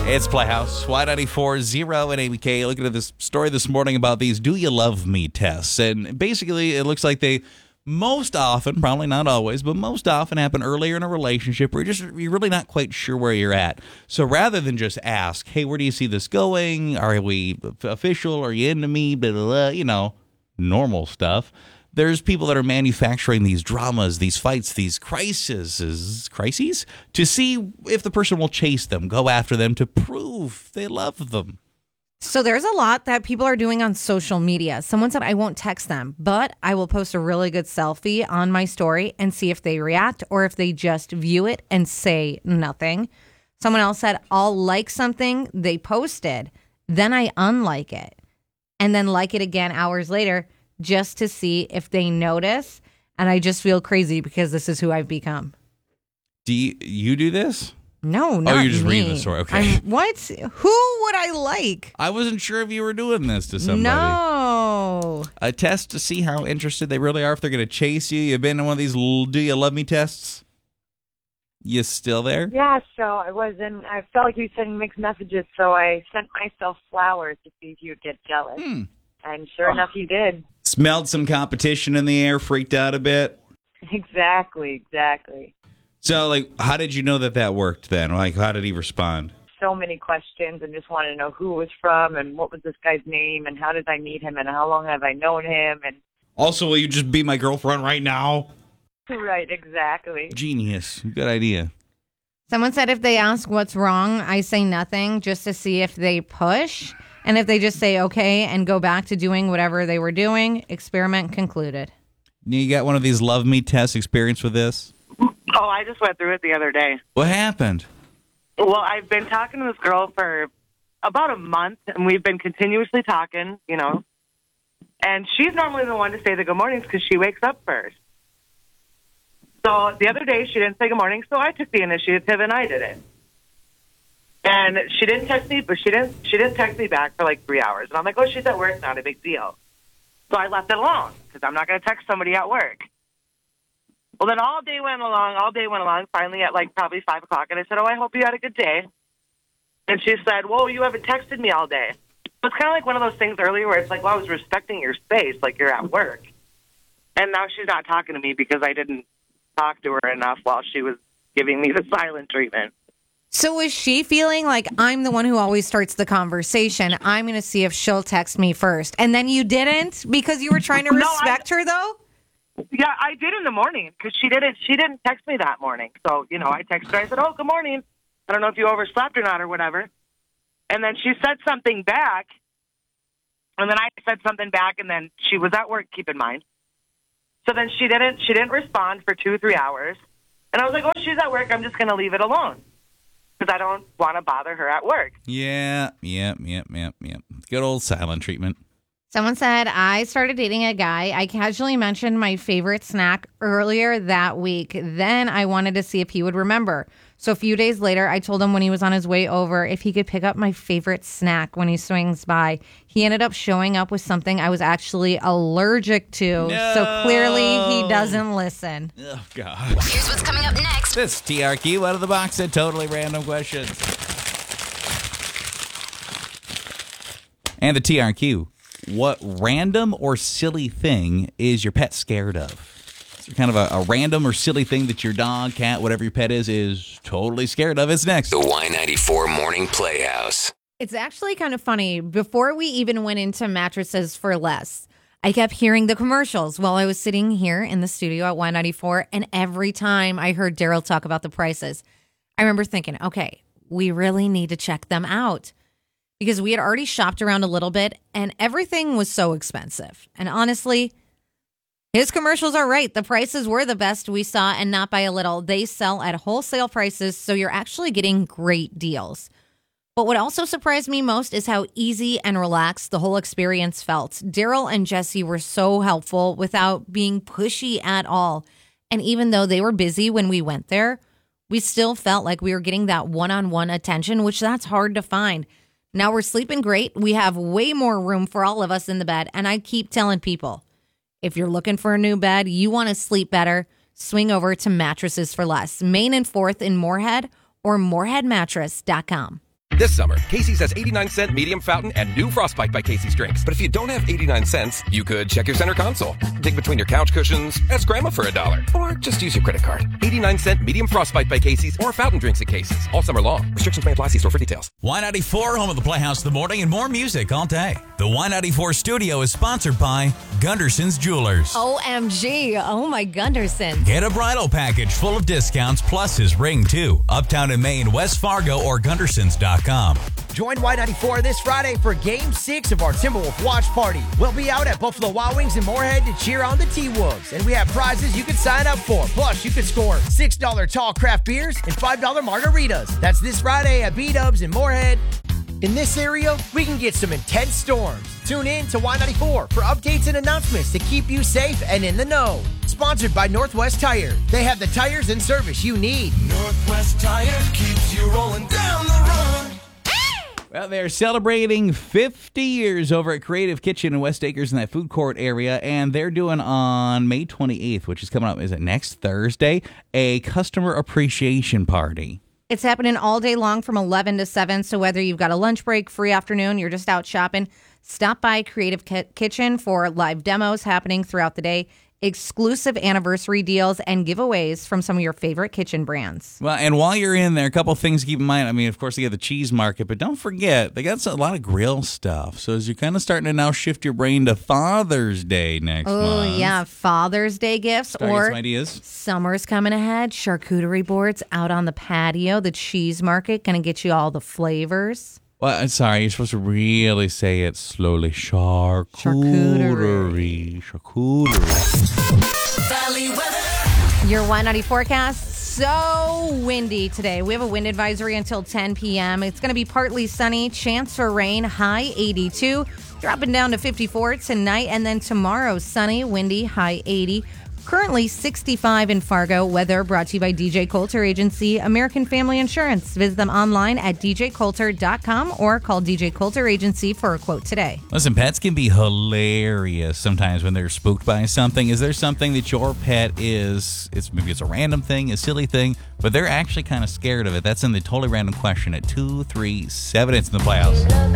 It's Playhouse, Y94.0 and ABK. Looking at this story this morning about these Do You Love Me tests. And basically, it looks like they most often, probably not always, but most often happen earlier in a relationship where you're really not quite sure where you're at. So rather than just ask, hey, where do you see this going? Are we official? Are you into me? Blah, blah, blah, normal stuff. There's people that are manufacturing these dramas, these fights, these crises to see if the person will chase them, go after them to prove they love them. So there's a lot that people are doing on social media. Someone said, I won't text them, but I will post a really good selfie on my story and see if they react or if they just view it and say nothing. Someone else said, I'll like something they posted, then I unlike it, and then like it again hours later just to see if they notice. And I just feel crazy because this is who I've become. Do you do this? No, not me. Oh, you're just reading the story. Okay. What? Who would I like? I wasn't sure if you were doing this to somebody. No. A test to see how interested they really are, if they're going to chase you. You've been in one of these Do You Love Me tests? You still there? Yeah, so I felt like you were sending mixed messages, so I sent myself flowers to see if you'd get jealous. And sure enough, you did. Smelled some competition in the air, freaked out a bit? Exactly. So, how did you know that worked then? How did he respond? So many questions and just wanted to know who it was from and what was this guy's name and how did I meet him and how long have I known him. And also, will you just be my girlfriend right now? Right, exactly. Genius. Good idea. Someone said if they ask what's wrong, I say nothing just to see if they push. And if they just say okay and go back to doing whatever they were doing, experiment concluded. You got one of these Love Me test experience with this? Oh, I just went through it the other day. What happened? Well, I've been talking to this girl for about a month, and we've been continuously talking, And she's normally the one to say the good mornings because she wakes up first. So the other day, she didn't say good morning, so I took the initiative and I did it. And she didn't text me, but she didn't text me back for 3 hours. And I'm like, oh, she's at work, not a big deal. So I left it alone because I'm not going to text somebody at work. Well, then all day went along, finally at probably 5 o'clock. And I said, oh, I hope you had a good day. And she said, whoa, you haven't texted me all day. So it's kind of like one of those things earlier where it's well, I was respecting your space, you're at work. And now she's not talking to me because I didn't talk to her enough while she was giving me the silent treatment. So is she feeling like I'm the one who always starts the conversation? I'm going to see if she'll text me first. And then you didn't because you were trying to respect her, though? Yeah, I did in the morning because she didn't text me that morning. So, I texted her. I said, oh, good morning. I don't know if you overslept or not or whatever. And then she said something back. And then I said something back, and then she was at work, keep in mind. So then she didn't respond for 2-3 hours. And I was like, oh, she's at work. I'm just going to leave it alone because I don't want to bother her at work. Yeah. Good old silent treatment. Someone said, I started dating a guy. I casually mentioned my favorite snack earlier that week. Then I wanted to see if he would remember. So a few days later, I told him when he was on his way over if he could pick up my favorite snack when he swings by. He ended up showing up with something I was actually allergic to. No. So clearly he doesn't listen. Oh, God. Here's what's coming up next. This TRQ out of the box at Totally Random Questions. And the TRQ. What random or silly thing is your pet scared of? So kind of a random or silly thing that your dog, cat, whatever your pet is totally scared of. It's next. The Y94 Morning Playhouse. It's actually kind of funny. Before we even went into mattresses for less, I kept hearing the commercials while I was sitting here in the studio at Y94. And every time I heard Daryl talk about the prices, I remember thinking, okay, we really need to check them out. Because we had already shopped around a little bit and everything was so expensive. And honestly, his commercials are right. The prices were the best we saw and not by a little. They sell at wholesale prices, so you're actually getting great deals. But what also surprised me most is how easy and relaxed the whole experience felt. Daryl and Jesse were so helpful without being pushy at all. And even though they were busy when we went there, we still felt like we were getting that one-on-one attention, which that's hard to find. Now we're sleeping great. We have way more room for all of us in the bed. And I keep telling people, if you're looking for a new bed, you want to sleep better, swing over to Mattresses for Less. Main and 4th in Moorhead or moorheadmattress.com. This summer, Casey's has 89-cent medium fountain and new Frostbite by Casey's drinks. But if you don't have 89 cents, you could check your center console, dig between your couch cushions, ask Grandma for $1, or just use your credit card. 89-cent medium Frostbite by Casey's or fountain drinks at Casey's all summer long. Restrictions may apply. See store for details. Y94, home of the Playhouse in the morning, and more music all day. The Y94 studio is sponsored by Gunderson's Jewelers. OMG. Oh, my Gunderson. Get a bridal package full of discounts plus his ring, too. Uptown in Maine, West Fargo, or Gundersons.com. Join Y94 this Friday for Game 6 of our Timberwolf Watch Party. We'll be out at Buffalo Wild Wings in Moorhead to cheer on the T-Wolves. And we have prizes you can sign up for. Plus, you can score $6 tall craft beers and $5 margaritas. That's this Friday at B-Dubs in Moorhead. In this area, we can get some intense storms. Tune in to Y94 for updates and announcements to keep you safe and in the know. Sponsored by Northwest Tire. They have the tires and service you need. Northwest Tire keeps you rolling down the road. Well, they're celebrating 50 years over at Creative Kitchen in West Acres in that food court area, and they're doing on May 28th, which is coming up, is it next Thursday, a customer appreciation party. It's happening all day long from 11 to 7, so whether you've got a lunch break, free afternoon, you're just out shopping, stop by Creative Kitchen for live demos happening throughout the day, exclusive anniversary deals, and giveaways from some of your favorite kitchen brands. Well, and while you're in there, a couple of things to keep in mind. I mean, of course, they got the cheese market, but don't forget, they got a lot of grill stuff. So as you're kind of starting to now shift your brain to Father's Day next month. Oh, yeah, Father's Day gifts Start or some ideas. Summer's coming ahead, charcuterie boards out on the patio, the cheese market, going to get you all the flavors. Well, I'm sorry, you're supposed to really say it slowly. Charcuterie. Valley weather. Your Y90 forecast, so windy today. We have a wind advisory until 10 p.m. It's going to be partly sunny, chance for rain, high 82, dropping down to 54 tonight, and then tomorrow, sunny, windy, high 80. Currently 65 in Fargo. Weather brought to you by DJ Coulter Agency, American Family Insurance. Visit them online at djcoulter.com or call DJ Coulter Agency for a quote today. Listen, pets can be hilarious sometimes when they're spooked by something. Is there something that your pet is, maybe it's a random thing, a silly thing, but they're actually kind of scared of it? That's in the Totally Random Question at 237. It's in the Playhouse.